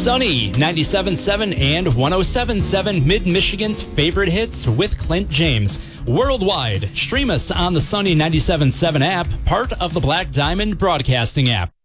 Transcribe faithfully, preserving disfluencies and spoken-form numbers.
Sunny ninety-seven point seven and one oh seven point seven, Mid-Michigan's favorite hits with Clint James. Worldwide, stream us on the Sunny ninety-seven point seven app, part of the Black Diamond Broadcasting app.